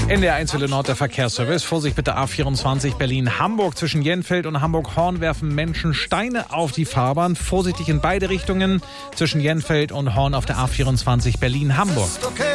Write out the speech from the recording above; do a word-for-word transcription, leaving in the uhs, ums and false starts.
In der Einzelle Nord der Verkehrsservice. Vorsicht bitte A vierundzwanzig Berlin-Hamburg. Zwischen Jenfeld und Hamburg-Horn werfen Menschen Steine auf die Fahrbahn. Vorsichtig in beide Richtungen. Zwischen Jenfeld und Horn auf der A vierundzwanzig Berlin-Hamburg.